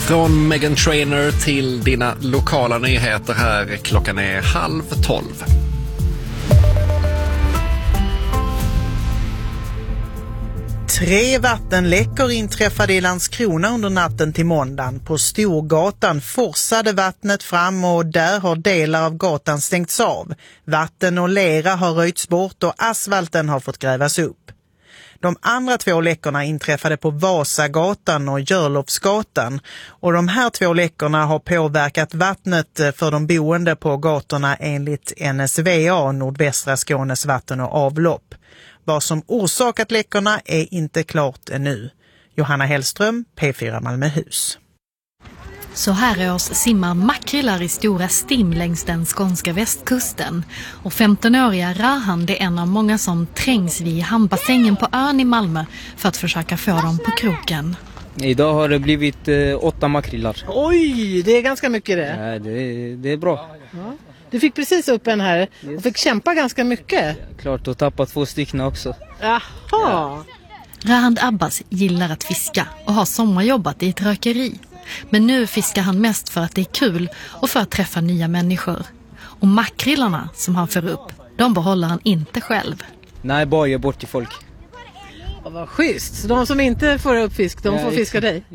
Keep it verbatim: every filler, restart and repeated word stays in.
Från Meghan Trainor till dina lokala nyheter här. Klockan är halv tolv. Tre vattenläckor inträffade i Landskrona under natten till måndagen. På Storgatan forsade vattnet fram och där har delar av gatan stängts av. Vatten och lera har röjts bort och asfalten har fått grävas upp. De andra två läckorna inträffade på Vasagatan och Görlofsgatan och de här två läckorna har påverkat vattnet för de boende på gatorna enligt N S V A, Nordvästra Skånes vatten- och avlopp. Vad som orsakat läckorna är inte klart ännu. Johanna Hellström, P fyra Malmöhus. Så här års simmar makrillar i stora stim längs den skånska västkusten. Och femtonåriga Rahan är en av många som trängs vid hamnbassängen på ön i Malmö för att försöka få dem på kroken. Idag har det blivit eh, åtta makrillar. Oj, det är ganska mycket det. Ja, det, det är bra. Ja. Du fick precis upp en här och fick kämpa ganska mycket. Ja, klart, och tappat två stycken också. Jaha. Ja. Rahand Abbas gillar att fiska och har sommarjobbat i ett rökeri. Men nu fiskar han mest för att det är kul och för att träffa nya människor. Och makrillarna som han får upp, de behåller han inte själv. Nej, bara ge bort till folk. Ja, vad schysst. Så de som inte får upp fisk, de ja, får fiska dig?